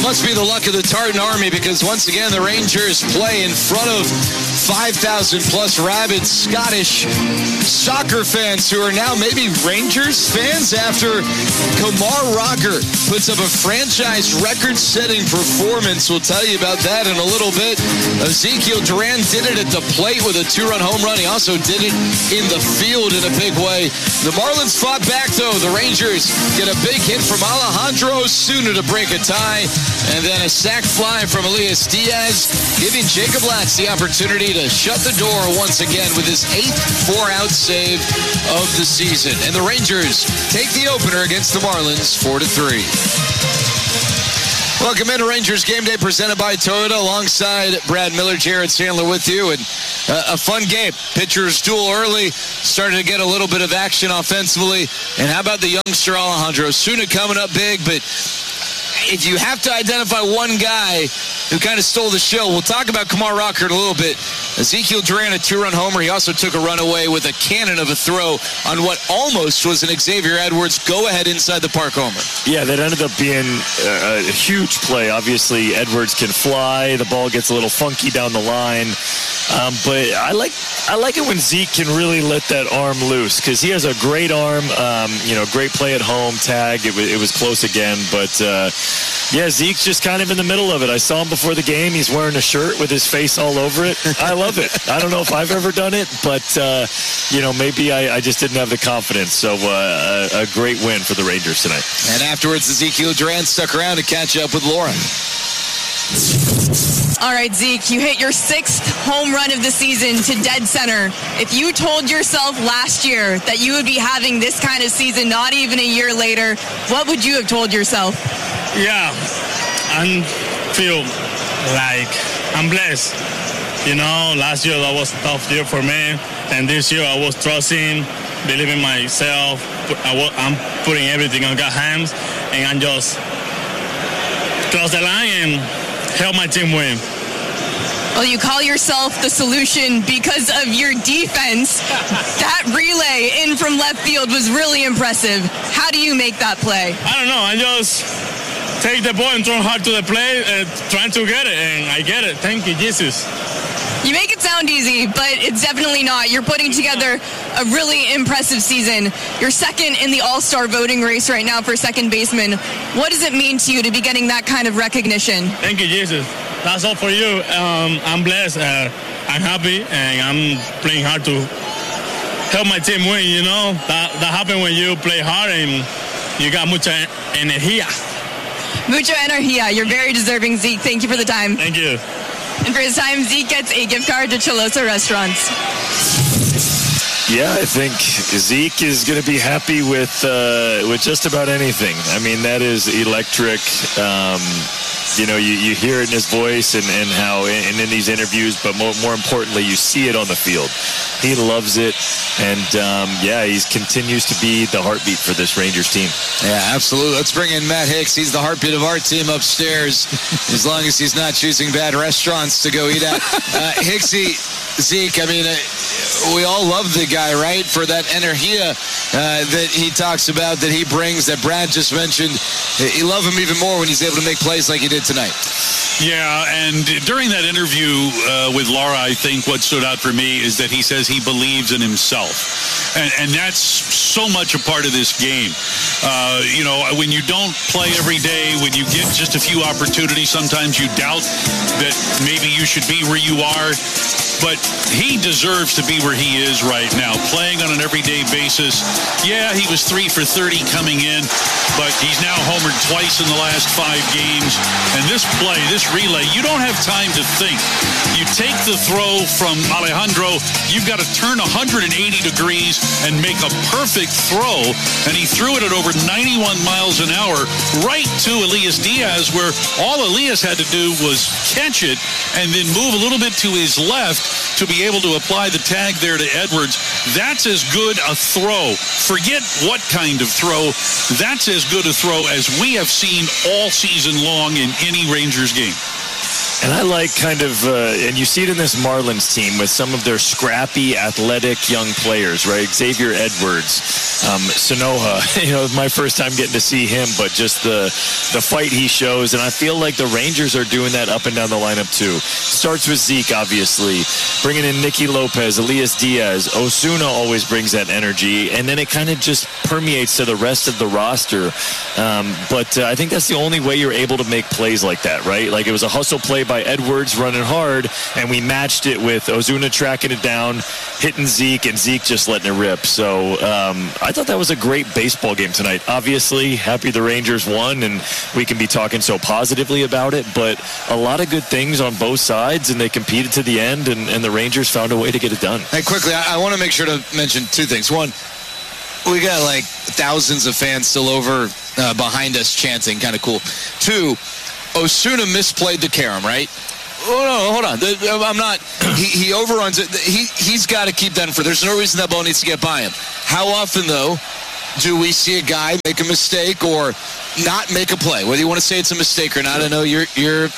Must be the luck of the Tartan Army, because once again the Rangers play in front of 5,000-plus rabid Scottish soccer fans who are now maybe Rangers fans after Kumar Rocker puts up a franchise record-setting performance. We'll tell you about that in a little bit. Ezekiel Duran did it at the plate with a 2-run home run. He also did it in the field in a big way. The Marlins fought back, though. The Rangers get a big hit from Alejandro Osuna to break a tie. And then a sac fly from Elias Diaz, giving Jacob Latz the opportunity to shut the door once again with his 8th 4-out save of the season. And the Rangers take the opener against the Marlins 4-3. Welcome into Rangers Game Day presented by Toyota, alongside Brad Miller, Jared Sandler with you. And a fun game. Pitchers duel early, starting to get a little bit of action offensively. And how about the youngster Alejandro Osuna coming up big? But if you have to identify one guy who kind of stole the show, we'll talk about Kumar Rocker in a little bit. Ezekiel Duran, a 2-run homer. He also took a run away with a cannon of a throw on what almost was an Xavier Edwards go-ahead inside the park homer. Yeah, that ended up being a huge play. Obviously, Edwards can fly. The ball gets a little funky down the line. But I like it when Zeke can really let that arm loose, because he has a great arm. Great play at home, tag. It was close again, but yeah, Zeke's just kind of in the middle of it. I saw him before the game. He's wearing a shirt with his face all over it. I love it. I don't know if I've ever done it, but maybe I just didn't have the confidence. So a great win for the Rangers tonight. And afterwards, Ezekiel Duran stuck around to catch up with Laura. All right, Zeke, you hit your 6th home run of the season to dead center. If you told yourself last year that you would be having this kind of season not even a year later, what would you have told yourself? Yeah, I feel like I'm blessed. Last year that was a tough year for me, and this year I was trusting, believing myself. I'm putting everything on God's hands, and I'm just cross the line and help my team win. Well, you call yourself the solution because of your defense. That relay in from left field was really impressive. How do you make that play? I don't know. I just take the ball and throw hard to the plate, trying to get it, and I get it. Thank you, Jesus. You make it sound easy, but it's definitely not. You're putting together a really impressive season. You're second in the All-Star voting race right now for second baseman. What does it mean to you to be getting that kind of recognition? Thank you, Jesus. That's all for you. I'm blessed. I'm happy, and I'm playing hard to help my team win. That happens when you play hard and you got mucha energía. Mucha energía. You're very deserving, Zeke. Thank you for the time. Thank you. And for his time, Zeke gets a gift card to Chalosa Restaurants. Yeah, I think Zeke is going to be happy with just about anything. I mean, that is electric. You hear it in his voice and how and in these interviews, but more importantly, you see it on the field. He loves it, and he continues to be the heartbeat for this Rangers team. Yeah, absolutely. Let's bring in Matt Hicks. He's the heartbeat of our team upstairs, as long as he's not choosing bad restaurants to go eat at. Hicksy, Zeke, I mean, we all love the guy, right, for that energia that he talks about, that he brings, that Brad just mentioned. You love him even more when he's able to make plays like he did tonight. Yeah, and during that interview with Laura, I think what stood out for me is that he says he believes in himself. And that's so much a part of this game. When you don't play every day, when you get just a few opportunities, sometimes you doubt that maybe you should be where you are. But he deserves to be where he is right now, playing on an everyday basis. Yeah, he was 3 for 30 coming in, but he's now homered twice in the last 5 games. And this play, this relay, you don't have time to think. You take the throw from Alejandro, you've got to turn 180 degrees and make a perfect throw. And he threw it at over 91 miles an hour right to Elias Diaz, where all Elias had to do was catch it and then move a little bit to his left to be able to apply the tag there to Edwards. That's as good a throw. Forget what kind of throw. That's as good a throw as we have seen all season long in any Rangers game. And I like kind of, and you see it in this Marlins team with some of their scrappy, athletic young players, right? Xavier Edwards, Sanoja, my first time getting to see him, but just the fight he shows. And I feel like the Rangers are doing that up and down the lineup too. Starts with Zeke, obviously. Bringing in Nicky Lopez, Elias Diaz. Osuna always brings that energy. And then it kind of just permeates to the rest of the roster. But I think that's the only way you're able to make plays like that, right? Like it was a hustle play by Edwards running hard, and we matched it with Ozuna tracking it down, hitting Zeke, and Zeke just letting it rip. So I thought that was a great baseball game tonight. Obviously, happy the Rangers won, and we can be talking so positively about it, but a lot of good things on both sides, and they competed to the end, and the Rangers found a way to get it done. Hey, quickly, I want to make sure to mention two things. One, we got like thousands of fans still over behind us chanting, kind of cool. Two, Osuna misplayed the carom, right? Oh, no, hold on. I'm not. He overruns it. He's got to keep that in for. There's no reason that ball needs to get by him. How often, though, do we see a guy make a mistake or not make a play? Whether you want to say it's a mistake or not, I know you're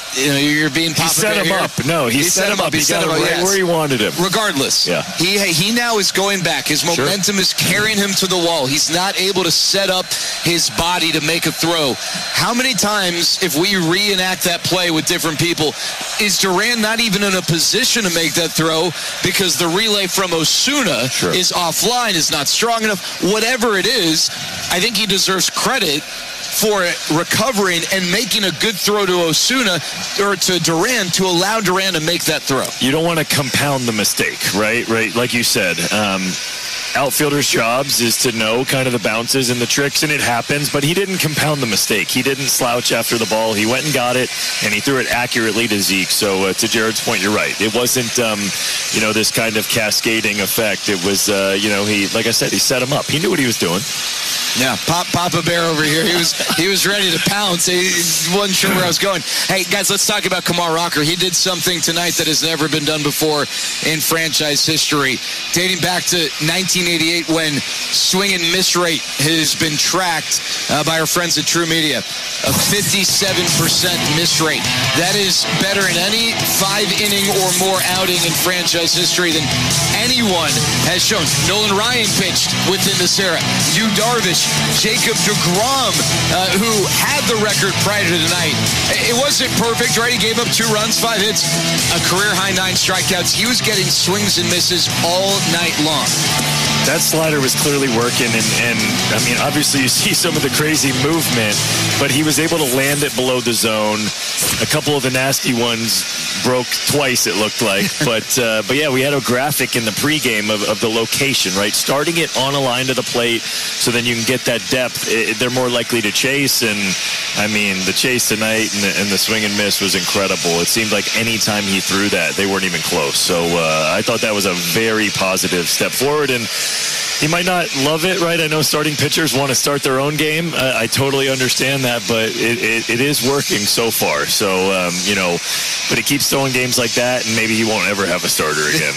being Papa He set him here. up. No, he set him up. He got him right where he wanted him. Regardless, yeah. He now is going back. His momentum is carrying him to the wall. He's not able to set up his body to make a throw. How many times, if we reenact that play with different people, is Duran not even in a position to make that throw because the relay from Osuna is offline, is not strong enough? Whatever it is, I think he deserves credit for recovering and making a good throw to Osuna or to Duran to allow Duran to make that throw. You don't want to compound the mistake, right? Like you said, outfielders' jobs is to know kind of the bounces and the tricks, and it happens, but he didn't compound the mistake. He didn't slouch after the ball. He went and got it, and he threw it accurately to Zeke. So to Jared's point, you're right. It wasn't, this kind of cascading effect. It was, he, like I said, he set him up. He knew what he was doing. Yeah, Papa Bear over here. He was ready to pounce. He wasn't sure where I was going. Hey, guys, let's talk about Kumar Rocker. He did something tonight that has never been done before in franchise history, dating back to 1988 when swing and miss rate has been tracked by our friends at True Media. A 57% miss rate. That is better in any 5-inning or more outing in franchise history than anyone has shown. Nolan Ryan pitched within this era. Yu Darvish, Jacob deGrom, who had the record prior to tonight. It wasn't perfect, right? He gave up 2 runs, 5 hits, a career-high 9 strikeouts. He was getting swings and misses all night long. That slider was clearly working, and I mean, obviously you see some of the crazy movement, but he was able to land it below the zone. A couple of the nasty ones broke twice, it looked like. But yeah, we had a graphic in the pregame of the location, right? Starting it on a line to the plate so then you can get that depth. They're more likely to chase, and I mean, the chase tonight and the swing and miss was incredible. It seemed like any time he threw that, they weren't even close. So I thought that was a very positive step forward, and he might not love it, right? I know starting pitchers want to start their own game. I totally understand that, but it is working so far. So, but he keeps throwing games like that, and maybe he won't ever have a starter again.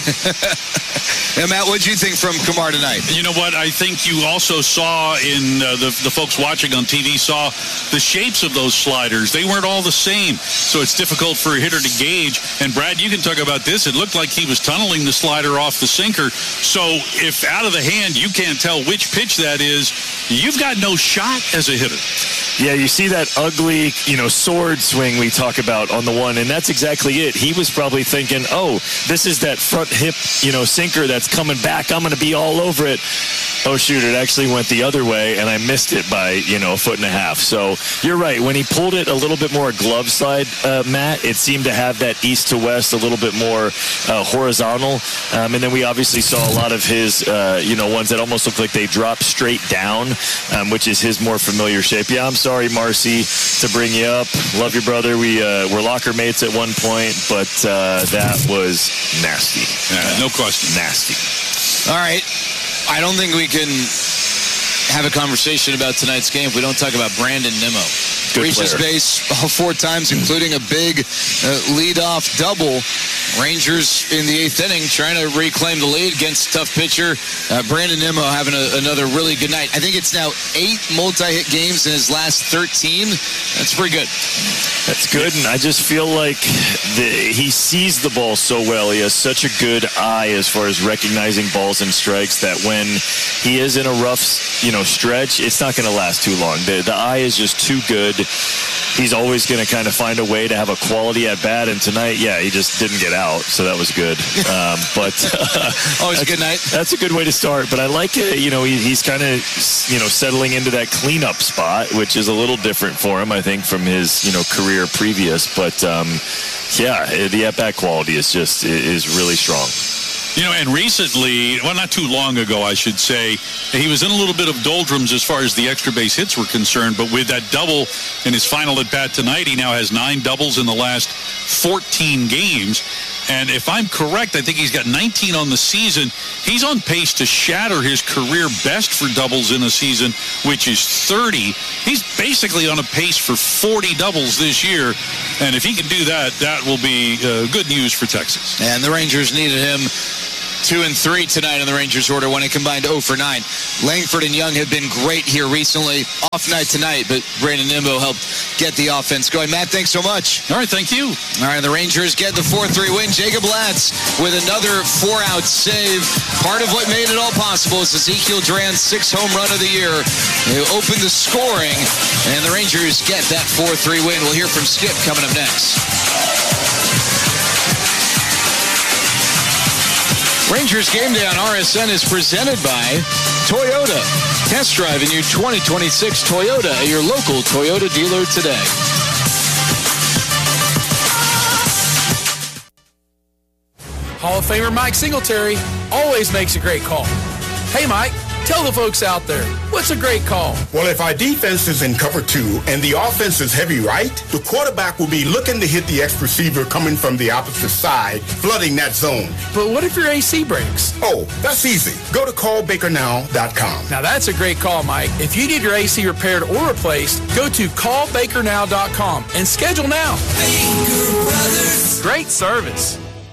Now, Matt, what did you think from Kumar tonight? You know what? I think you also saw in the folks watching on TV saw the shapes of those sliders. They weren't all the same, so it's difficult for a hitter to gauge. And, Brad, you can talk about this. It looked like he was tunneling the slider off the sinker. So if out of the hand you can't tell which pitch that is, you've got no shot as a hitter. Yeah, you see that ugly, sword swing we talk about on the one, and that's exactly it. He was probably thinking, oh, this is that front hip, sinker that's coming back. I'm going to be all over it. Oh, shoot, it actually went the other way, and I missed it by, a foot and a half. So you're right. When he pulled it a little bit more glove side, Matt, it seemed to have that east to west, a little bit more horizontal. And then we obviously saw a lot of his, ones that almost look like they drop straight down, which is his more familiar shape. Yeah, I'm sorry, Marcy, to bring you up. Love your brother. We were locker mates at one point, but that was nasty. No question. Nasty. All right. I don't think we can have a conversation about tonight's game if we don't talk about Brandon Nimmo. reaches base all 4 times, including a big leadoff double. Rangers in the 8th inning trying to reclaim the lead against tough pitcher Brandon Nimmo, having another really good night. I think it's now 8 multi-hit games in his last 13. That's pretty good. That's good, and I just feel like he sees the ball so well. He has such a good eye as far as recognizing balls and strikes that when he is in a rough, stretch, it's not going to last too long. The eye is just too good. He's always going to kind of find a way to have a quality at bat, and tonight, he just didn't get out, so that was good. But always a good night. That's a good way to start. But I like it. He's kind of settling into that cleanup spot, which is a little different for him, I think, from his career previous. But the at bat quality is really strong. And recently, not too long ago, I should say, he was in a little bit of doldrums as far as the extra base hits were concerned. But with that double in his final at bat tonight, he now has 9 doubles in the last 14 games. And if I'm correct, I think he's got 19 on the season. He's on pace to shatter his career best for doubles in a season, which is 30. He's basically on a pace for 40 doubles this year. And if he can do that, that will be good news for Texas. And the Rangers needed him 2 and 3 tonight on the Rangers order when it combined 0 for 9. Langford and Young have been great here recently. Off night tonight, but Brandon Nimmo helped get the offense going. Matt, thanks so much. All right, thank you. All right, the Rangers get the 4-3 win. Jacob Latz with another 4-out save. Part of what made it all possible is Ezekiel Duran's 6th home run of the year. They opened the scoring, and the Rangers get that 4-3 win. We'll hear from Skip coming up next. Rangers Game Day on RSN is presented by Toyota. Test drive a new 2026 Toyota at your local Toyota dealer today. Hall of Famer Mike Singletary always makes a great call. Hey, Mike, tell the folks out there, what's a great call? Well, if our defense is in cover 2 and the offense is heavy right, the quarterback will be looking to hit the X receiver coming from the opposite side, flooding that zone. But what if your AC breaks? Oh, that's easy. Go to callbakernow.com. Now, that's a great call, Mike. If you need your AC repaired or replaced, go to callbakernow.com and schedule now. Baker Brothers. Great service.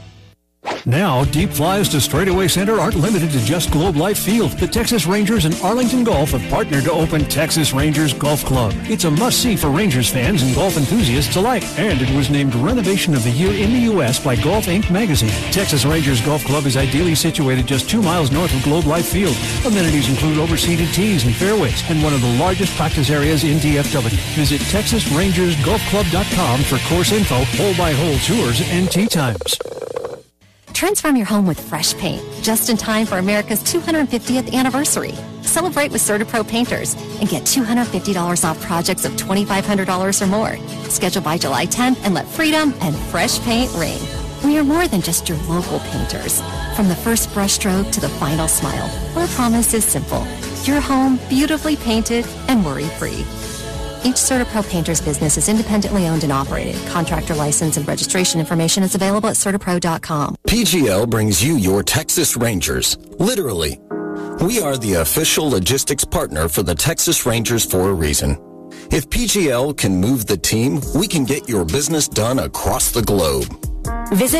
Now, deep flies to Straightaway Center aren't limited to just Globe Life Field. The Texas Rangers and Arlington Golf have partnered to open Texas Rangers Golf Club. It's a must-see for Rangers fans and golf enthusiasts alike. And it was named Renovation of the Year in the U.S. by Golf Inc. magazine. Texas Rangers Golf Club is ideally situated just 2 miles north of Globe Life Field. Amenities include overseated tees and fairways and one of the largest practice areas in DFW. Visit TexasRangersGolfClub.com for course info, hole-by-hole tours, and tee times. Transform your home with fresh paint, just in time for America's 250th anniversary. Celebrate with CertaPro Painters and get $250 off projects of $2,500 or more. Schedule by July 10th and let freedom and fresh paint ring. We are more than just your local painters. From the first brushstroke to the final smile, our promise is simple. Your home beautifully painted and worry-free. Each CertaPro Painters business is independently owned and operated. Contractor license and registration information is available at CertaPro.com. PGL brings you your Texas Rangers. Literally. We are the official logistics partner for the Texas Rangers for a reason. If PGL can move the team, we can get your business done across the globe. Visit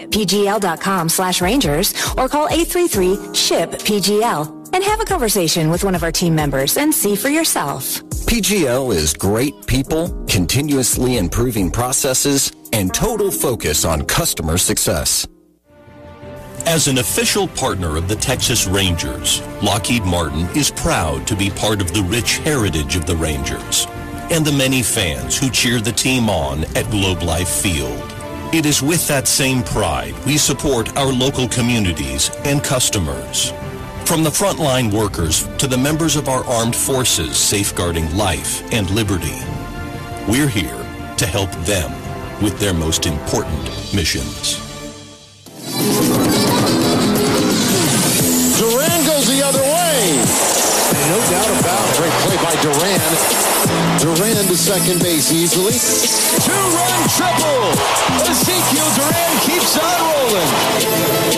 shippgl.com/Rangers or call 833-SHIP-PGL and have a conversation with one of our team members and see for yourself. PGL is great people, continuously improving processes, and total focus on customer success. As an official partner of the Texas Rangers, Lockheed Martin is proud to be part of the rich heritage of the Rangers and the many fans who cheer the team on at Globe Life Field. It is with that same pride we support our local communities and customers. From the frontline workers to the members of our armed forces safeguarding life and liberty, we're here to help them with their most important missions. Duran goes the other way. No doubt about it. Great play by Duran. Duran to second base easily. 2-run triple. Ezekiel Duran keeps on rolling.